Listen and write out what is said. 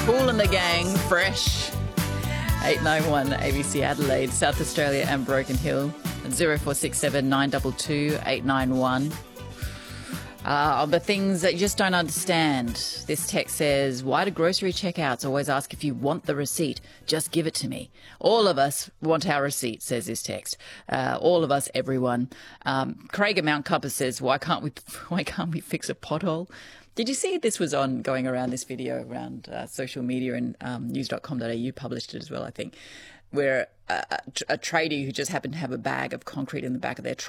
Kool and the Gang, Fresh. 891 ABC Adelaide, South Australia and Broken Hill. 0467 922 891. The things that you just don't understand. This text says, why do grocery checkouts always ask if you want the receipt? Just give it to me. All of us want our receipt, says this text. All of us, everyone. Craig at Mount Compass says, why can't we fix a pothole? Did you see this was going around this video around social media, and news.com.au published it as well, I think, where a tradie who just happened to have a bag of concrete in the back of their truck